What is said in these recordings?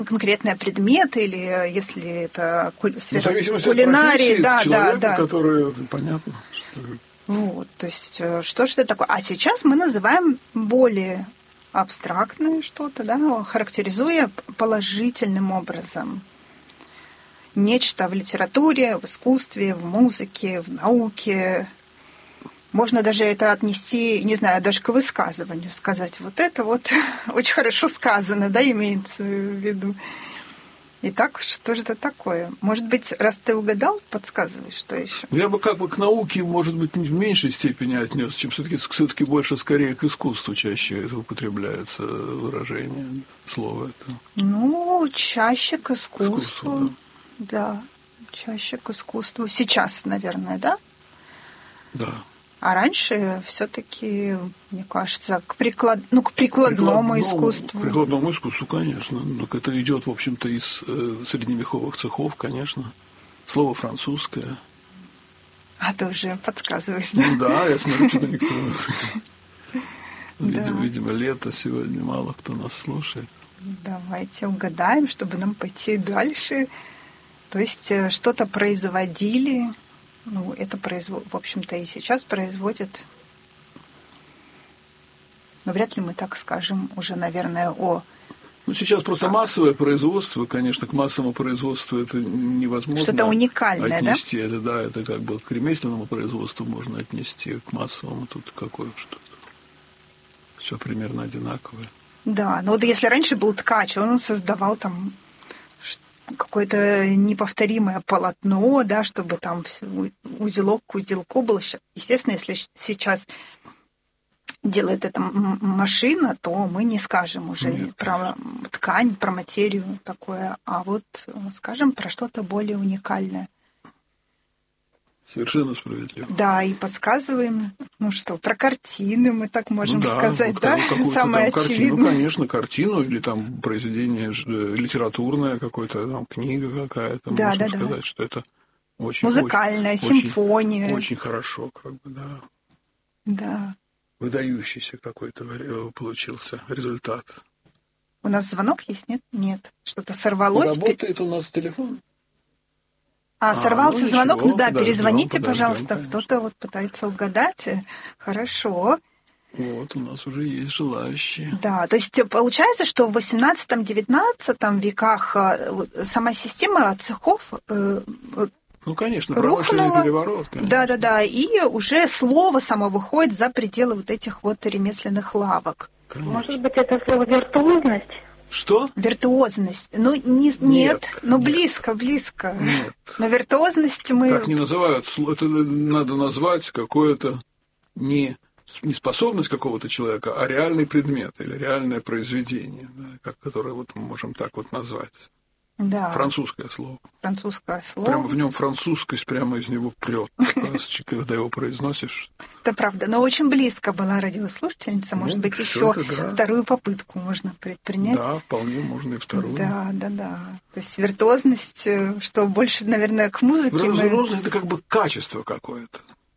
конкретные предметы, или если это сфера кулинарии, да. Который, понятно. Вот, то есть, что же это такое? А сейчас мы называем более абстрактное что-то, да, характеризуя положительным образом. Нечто в литературе, в искусстве, в музыке, в науке. Можно даже это отнести, не знаю, даже к высказыванию, сказать, вот это вот очень хорошо сказано, да, имеется в виду. Итак, что же это такое? Может быть, раз ты угадал, подсказывай, что еще? Я бы как бы к науке, может быть, в меньшей степени отнес, чем все-таки больше скорее к искусству чаще это употребляется выражение, слово это. Ну, чаще к искусству. Да. Чаще к искусству. Сейчас, наверное, да? Да. А раньше все-таки, мне кажется, к прикладному искусству. К прикладному искусству, конечно. Но это идет, в общем-то, из средневековых цехов, конечно. Слово французское. А ты уже подсказываешь, да? Ну да, я смотрю, что никто нас... Видимо, лето сегодня, мало кто нас слушает. Давайте угадаем, чтобы нам пойти дальше. То есть что-то производили... Ну, это, в общем-то, и сейчас производят. Но вряд ли мы так скажем уже, наверное, о... Ну, сейчас просто массовое производство, конечно, к массовому производству это невозможно. Что-то уникальное, отнести, да? Это как бы к ремесленному производству можно отнести, к массовому тут какое что-то. Все примерно одинаковое. Да, но вот если раньше был ткач, он создавал там какое-то неповторимое полотно, да, чтобы там узелок к узелку был. Естественно, если сейчас делает это машина, то мы не скажем уже про ткань, про материю такое, а вот скажем про что-то более уникальное. Совершенно справедливо. Да, и подсказываем, про картины мы так можем сказать, да? Самое очевидное. Ну, конечно, картину или там произведение литературное, какое-то там книга какая-то. Да, можем сказать, что это очень... Музыкальная, симфония. Очень хорошо, как бы, да. Да. Выдающийся какой-то получился результат. У нас звонок есть, нет? Нет. Что-то сорвалось. Работает у нас телефон. Сорвался звонок. Ничего, перезвоните, подождем, пожалуйста. конечно. Кто-то вот пытается угадать. Хорошо. Вот, у нас уже есть желающие. Да, то есть получается, что в 18-19 веках сама система цехов ну, конечно, рухнула. промышленный переворот. Конечно. Да, и уже слово само выходит за пределы вот этих вот ремесленных лавок. Конечно. Может быть, это слово «виртуозность»? Что? Виртуозность. Ну, нет, но близко. Нет. Но виртуозность мы... Так не называют. Это надо назвать какое-то не способность какого-то человека, а реальный предмет или реальное произведение, да, которое вот мы можем так вот назвать. Да. Французское слово. Французское слово. Прямо в нем французскость прямо из него прет, когда его произносишь. Это правда. Но очень близко была радиослушательница. Может быть, еще вторую попытку можно предпринять. Да, вполне можно и вторую. Да. То есть виртуозность, что больше, наверное, к музыке. Виртуозность это как бы качество какое-то.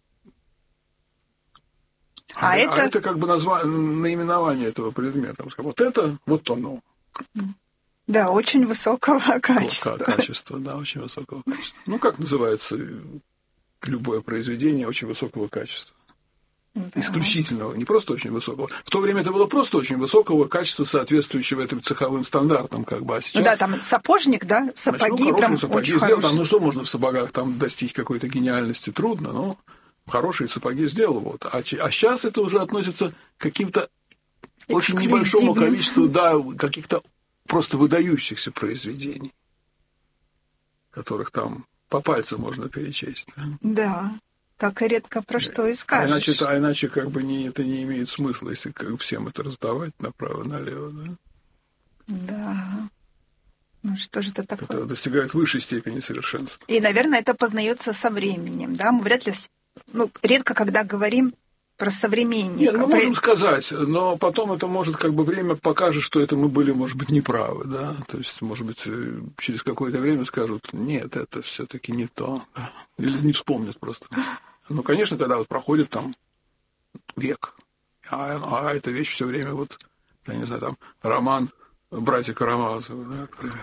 А это как бы наименование этого предмета. Вот это, вот оно. Да, очень высокого качества. Качество, да, очень высокого качества. Ну, как называется любое произведение очень высокого качества? Да. Исключительного, не просто очень высокого. В то время это было просто очень высокого качества, соответствующего этим цеховым стандартам, как бы. А сейчас... Ну да, там сапожник, да, сапоги прям очень хорошие. Ну, что можно в сапогах там достичь какой-то гениальности? Трудно, но хорошие сапоги сделал. Вот. А сейчас это уже относится к каким-то очень небольшому количеству, да, каких-то просто выдающихся произведений, которых там по пальцам можно перечесть. Да, так и редко про что и скажешь. А иначе как бы это не имеет смысла, если всем это раздавать направо-налево. Да? Да. Ну что же это такое? Это достигает высшей степени совершенства. И, наверное, это познается со временем. Да? Мы вряд ли, редко когда говорим про современников. Нет, мы можем сказать, но потом это может как бы время покажет, что это мы были, может быть, неправы, да, то есть, может быть, через какое-то время скажут, нет, это все-таки не то, да? Или не вспомнят просто. Ну, конечно, когда вот проходит там век, а эта вещь все время вот, я не знаю, там роман братья Карамазовы, да, например.